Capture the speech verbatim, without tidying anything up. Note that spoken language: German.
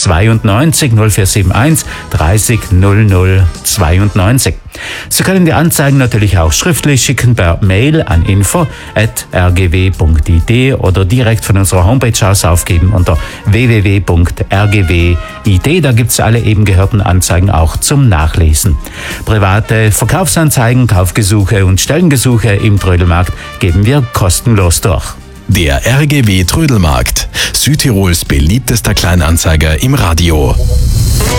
zweiundneunzig null vier sieben eins dreißig null null zweiundneunzig. Sie können die Anzeigen natürlich auch schriftlich schicken per Mail an info at r g w punkt i d oder direkt von unserer Homepage aus aufgeben unter w w w punkt r g w punkt i d. Da gibt's alle eben gehörten Anzeigen auch zum Nachlesen. Private Verkaufsanzeigen, Kaufgesuche und Stellengesuche im Trödelmarkt geben wir kostenlos durch. Der R G W Trödelmarkt, Südtirols beliebtester Kleinanzeiger im Radio.